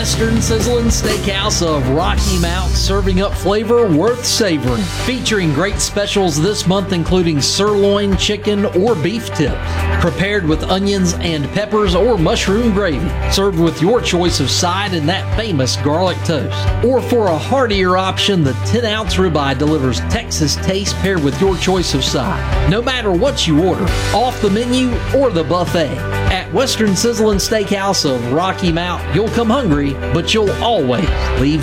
Western Sizzlin' Steakhouse of Rocky Mount, serving up flavor worth savoring. Featuring great specials this month, including sirloin, chicken, or beef tips. Prepared with onions and peppers or mushroom gravy. Served with your choice of side and that famous garlic toast. Or for a heartier option, the 10-ounce ribeye delivers Texas taste paired with your choice of side. No matter what you order, off the menu or the buffet. At Western Sizzlin' Steakhouse of Rocky Mount, you'll come hungry, but you'll always leave